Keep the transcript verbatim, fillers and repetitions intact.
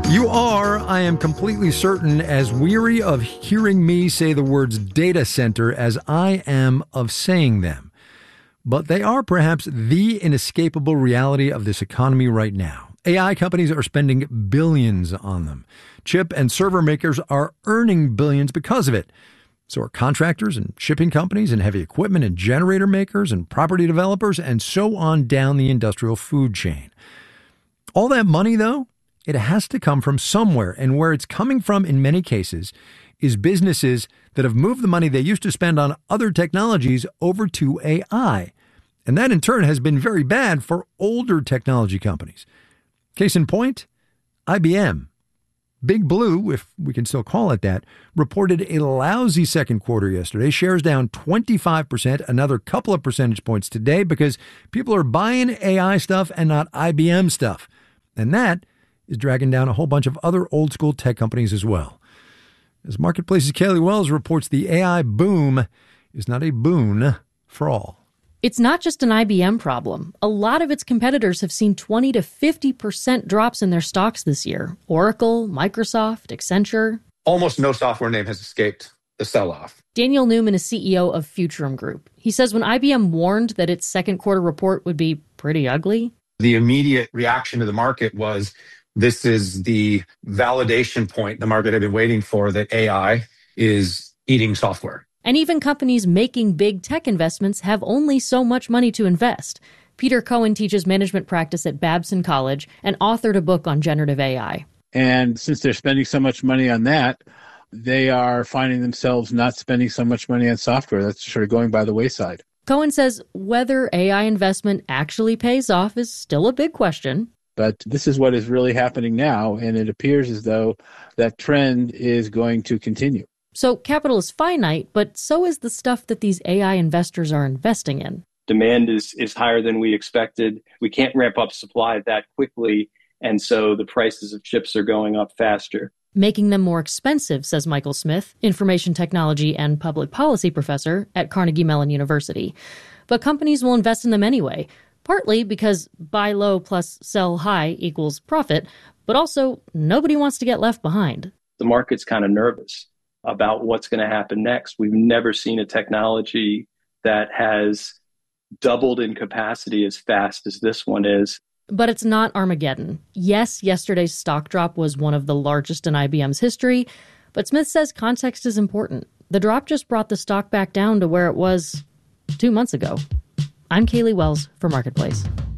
You are, I am completely certain, as weary of hearing me say the words data center as I am of saying them. But they are perhaps the inescapable reality of this economy right now. A I companies are spending billions on them. Chip and server makers are earning billions because of it. So are contractors and shipping companies and heavy equipment and generator makers and property developers and so on down the industrial food chain. All that money, though, it has to come from somewhere, and where it's coming from in many cases is businesses that have moved the money they used to spend on other technologies over to A I. And that in turn has been very bad for older technology companies. Case in point, I B M. Big Blue, if we can still call it that, reported a lousy second quarter yesterday. Shares down twenty-five percent, another couple of percentage points today because people are buying A I stuff and not I B M stuff. And that is dragging down a whole bunch of other old school tech companies as well. As Marketplace's Kaylee Wells reports, the A I boom is not a boon for all. It's not just an I B M problem. A lot of its competitors have seen twenty to fifty percent drops in their stocks this year. Oracle, Microsoft, Accenture. Almost no software name has escaped the sell-off. Daniel Newman is C E O of Futurum Group. He says when I B M warned that its second quarter report would be pretty ugly, the immediate reaction to the market was, this is the validation point the market had been waiting for, that A I is eating software. And even companies making big tech investments have only so much money to invest. Peter Cohen teaches management practice at Babson College and authored a book on generative A I. And since they're spending so much money on that, they are finding themselves not spending so much money on software. That's sort of going by the wayside. Cohen says whether A I investment actually pays off is still a big question. But this is what is really happening now, and it appears as though that trend is going to continue. So capital is finite, but so is the stuff that these A I investors are investing in. Demand is, is higher than we expected. We can't ramp up supply that quickly, and so the prices of chips are going up faster. Making them more expensive, says Michael Smith, information technology and public policy professor at Carnegie Mellon University. But companies will invest in them anyway, partly because buy low plus sell high equals profit, but also nobody wants to get left behind. The market's kind of nervous about what's going to happen next. We've never seen a technology that has doubled in capacity as fast as this one is. But it's not Armageddon. Yes, yesterday's stock drop was one of the largest in I B M's history, but Smith says context is important. The drop just brought the stock back down to where it was two months ago. I'm Kaylee Wells for Marketplace.